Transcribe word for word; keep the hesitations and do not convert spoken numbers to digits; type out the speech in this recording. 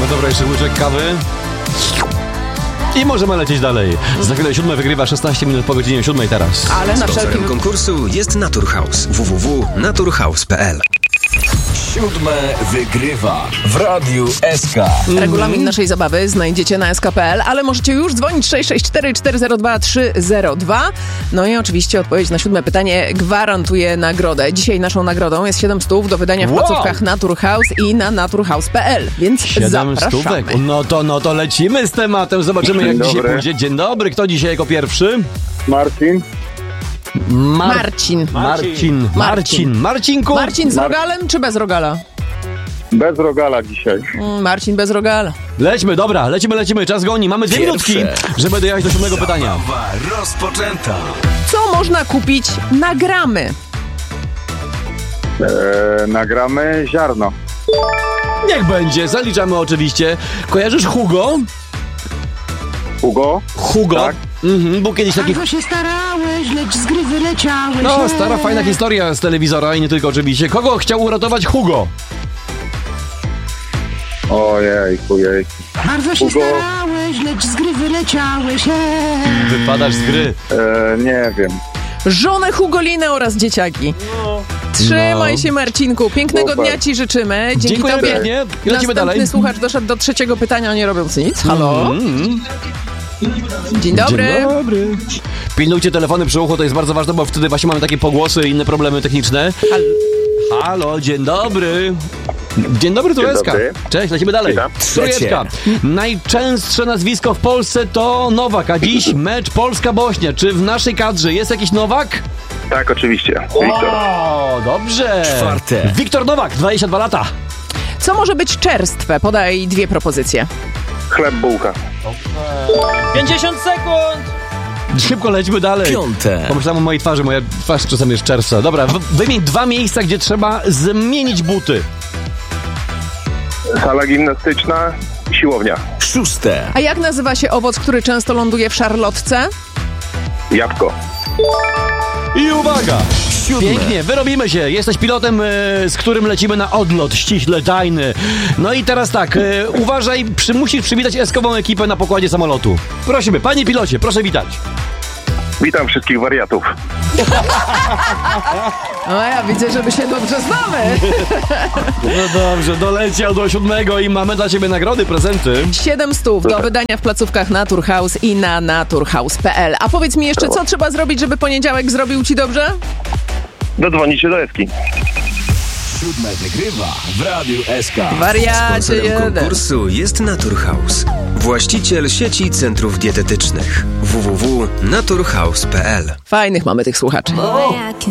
dobra, jeszcze łyczek kawy. I możemy lecieć dalej. Za chwilę siódme wygrywa szesnaście minut po godzinie siódmej teraz. Ale na wszelki... Sponsorem konkursu jest Naturhaus. w w w kropka naturhaus kropka p l. Siódme wygrywa w Radiu S K. Regulamin naszej zabawy znajdziecie na s k kropka p l, ale możecie już dzwonić sześć sześć cztery cztery zero dwa trzy zero dwa. No i oczywiście odpowiedź na siódme pytanie gwarantuje nagrodę. Dzisiaj naszą nagrodą jest siedem stów do wydania w Wow. placówkach Naturhaus i na naturhaus kropka p l, więc siedem zapraszamy. stówek. No to, no to lecimy z tematem. Zobaczymy, jak Dzień dzisiaj dobry. pójdzie. Dzień dobry. Kto dzisiaj jako pierwszy? Marcin. Mar- Marcin. Marcin. Marcin. Marcinku. Marcin z Mar- rogalem czy bez rogala? Bez rogala dzisiaj. Mm, Marcin bez rogala. Lećmy, dobra. Lecimy, lecimy. Czas goni. Mamy dwie Pierwsze. minutki, żeby dojechać do siódmego pytania. Zabawa rozpoczęta. Co można kupić na gramy? E, nagramy ziarno. Niech będzie. Zaliczamy oczywiście. Kojarzysz Hugo? Hugo. Hugo. Tak. Mhm, był kiedyś taki... Bardzo się starałeś, lecz z gry wyleciałeś. No, stara, fajna historia z telewizora i nie tylko oczywiście. Kogo chciał uratować Hugo? Ojej, ojej. Bardzo się Hugo. starałeś, lecz z gry wyleciałeś. Eee. Wypadasz z gry. E, nie wiem. Żonę Hugolinę oraz dzieciaki. Trzymaj No. się, Marcinku. Pięknego Super. dnia ci życzymy. Dzięki Dziękuję tobie pięknie. I lecimy następny dalej. słuchacz doszedł do trzeciego pytania, nie robiąc nic. Halo? Mm. Dzień dobry. Dzień dobry. Pilnujcie telefony przy uchu, to jest bardzo ważne, bo wtedy właśnie mamy takie pogłosy i inne problemy techniczne. Hal- Halo, dzień dobry. Dzień dobry, tu Dzień Eska. dobry. Cześć, lecimy dalej. Witam. Trójeczka. Najczęstsze nazwisko w Polsce to Nowak, a dziś mecz Polska-Bośnia. Czy w naszej kadrze jest jakiś Nowak? Tak, oczywiście. Wiktor. O, dobrze. Czwarte. Wiktor Nowak, dwadzieścia dwa lata. Co może być czerstwe? Podaj dwie propozycje. Chleb, bułka. pięćdziesiąt sekund! Szybko lećmy dalej. Piąte. Pomyślałem o mojej twarzy, moja twarz czasem jest czerwca. Dobra, w- wymień dwa miejsca, gdzie trzeba zmienić buty. Sala gimnastyczna, siłownia. Szóste. A jak nazywa się owoc, który często ląduje w szarlotce? Jabłko. I uwaga! Siódme. Pięknie, wyrobimy się. Jesteś pilotem, e, z którym lecimy na odlot, ściśle tajny. No i teraz tak, e, uważaj, przy, musisz przywitać eskową ekipę na pokładzie samolotu. Prosimy, panie pilocie, proszę witać. Witam wszystkich wariatów. O, ja widzę, że my się dobrze znamy. No dobrze, doleciał do siódmego i mamy dla ciebie nagrody, prezenty. Siedem stów do wydania w placówkach Naturhaus i na naturhaus kropka p l. A powiedz mi jeszcze, co trzeba zrobić, żeby poniedziałek zrobił ci dobrze? Dodzwonicie do Eski. Siódme wygrywa w Radiu S K. Wariacie Sponsorem jeden. konkursu jest Naturhaus. Właściciel sieci centrów dietetycznych. w w w kropka naturhaus kropka p l. Fajnych mamy tych słuchaczy.